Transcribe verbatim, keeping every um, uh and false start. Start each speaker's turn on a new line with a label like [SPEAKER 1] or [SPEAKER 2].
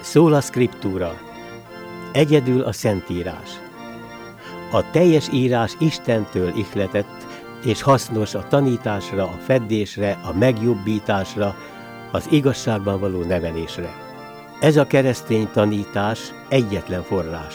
[SPEAKER 1] Sola Scriptura, egyedül a Szentírás. A teljes írás Istentől ihletett, és hasznos a tanításra, a feddésre, a megjobbításra, az igazságban való nevelésre. Ez a keresztény tanítás egyetlen forrás.